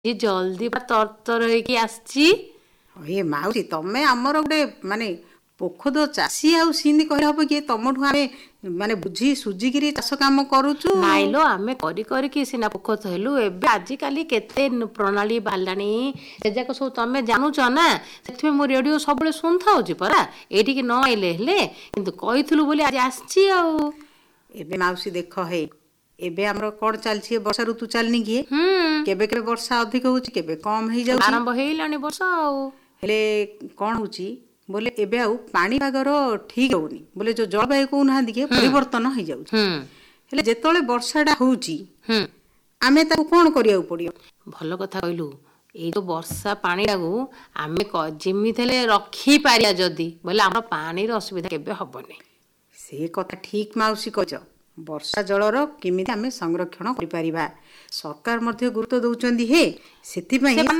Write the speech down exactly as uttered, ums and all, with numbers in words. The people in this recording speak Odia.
ये जल्दी तरतर ହେଇକି ଆସିଛି। ଏ ମାଉସୀ ତମେ ଆମର ଗୋଟେ ମାନେ ପୋଖଦ ଚାଷୀ ଆଉ ସିନ୍ତି କହିଲେ ହବ କି ତମଠୁ ଆମେ ମାନେ ବୁଝି ସୁଝିକିରି ଚାଷ କାମ କରୁଛୁ। ନାଇଲୋ ଆମେ କରି କରିକି ସିନା ପୋଖତ ହେଲୁ। ଏବେ ଆଜିକାଲି କେତେ ପ୍ରଣାଳୀ ବାହାରିଲାଣି ସେ ଯାକ ସବୁ ତମେ ଜାଣୁଛ ନା। ସେଥିପାଇଁ ମୁଁ ରେଡ଼ିଓ ସବୁବେଳେ ଶୁଣିଥାଉଛି ପରା। ଏଇଠିକି ନ ଆଇଲେ ହେଲେ କିନ୍ତୁ କହିଥିଲୁ ବୋଲି ଆଜି ଆସିଛି ଆଉ। ଏବେ ମାଉସୀ ଦେଖ ହେ ଏବେ ଆମର କଣ ଚାଲିଛି ବର୍ଷା ଋତୁ ଚାଲିନି କି ହୁଁ କେବେ କେବେ ବର୍ଷା ଅଧିକ ହଉଛି କେବେ କମ ହେଇଯାଉଛି। ଆରମ୍ଭ ହେଇଲାଣି ବର୍ଷା ଆଉ। ହେଲେ କଣ ହଉଛି ବୋଲେ ଏବେ ଆଉ ପାଣିପାଗର ଠିକ ହଉନି ବୋଲେ ଯୋଉ ଜଳବାୟୁ କହୁନାହାନ୍ତି କି ପରିବର୍ତ୍ତନ ହେଇଯାଉଛି। ହୁଁ ହେଲେ ଯେତେବେଳେ ବର୍ଷାଟା ହଉଛି ହୁଁ ଆମେ ତାକୁ କଣ କରିବାକୁ ପଡିବ? ଭଲ କଥା କହିଲୁ। ଏଇ ଯୋଉ ବର୍ଷା ପାଣିଟାକୁ ଆମେ ଯେମିତି ହେଲେ ରଖିପାରିବା ଯଦି ବୋଲେ ଆମର ପାଣିର ଅସୁବିଧା କେବେ ହବନି। ସେ କଥା ଠିକ ମାଉସୀ କହିଛ। ବର୍ଷା ଜଳର କେମିତି ଆମେ ସଂରକ୍ଷଣ କରିପାରିବା ସରକାର ମଧ୍ୟ ଗୁରୁତ୍ୱ ଦଉଛନ୍ତି ହେ ସେଥିପାଇଁ